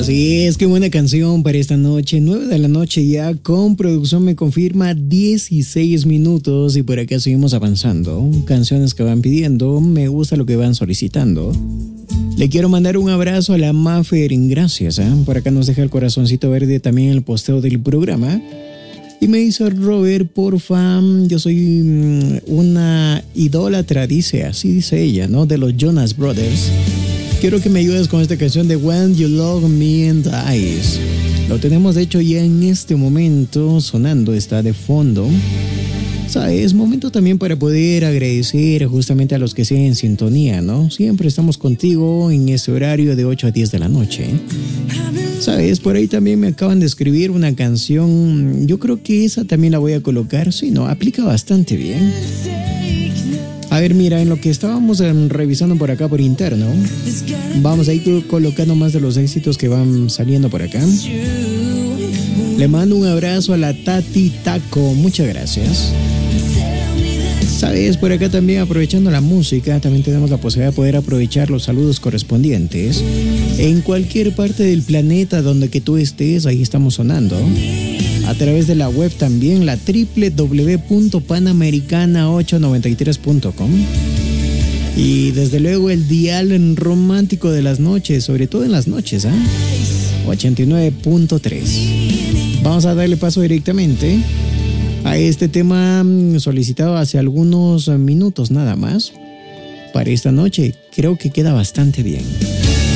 Así es, qué buena canción para esta noche, 9 de la noche ya, con producción me confirma 16 minutos y por acá seguimos avanzando. Canciones que van pidiendo, me gusta lo que van solicitando. Le quiero mandar un abrazo a la Mafer, gracias, por acá nos deja el corazoncito verde también el posteo del programa. Y me dice Robert, porfa, yo soy una idólatra, dice, así dice ella, ¿no? De los Jonas Brothers. Quiero que me ayudes con esta canción de When You Love Me and Eyes. Lo tenemos de hecho ya en este momento sonando, está de fondo. ¿Sabes? Momento también para poder agradecer justamente a los que siguen en sintonía, ¿no? Siempre estamos contigo en este horario de 8 a 10 de la noche. ¿Sabes? Por ahí también me acaban de escribir una canción. Yo creo que esa también la voy a colocar. Sí, no, aplica bastante bien. A ver, mira, en lo que estábamos revisando por acá por interno, vamos a ir colocando más de los éxitos que van saliendo por acá. Le mando un abrazo a la Tati Taco, muchas gracias. Sabes, por acá también aprovechando la música, también tenemos la posibilidad de poder aprovechar los saludos correspondientes. En cualquier parte del planeta donde que tú estés, ahí estamos sonando. A través de la web también, la www.panamericana893.com. Y desde luego el dial romántico de las noches, sobre todo en las noches, 89.3. Vamos a darle paso directamente a este tema solicitado hace algunos minutos nada más. Para esta noche creo que queda bastante bien.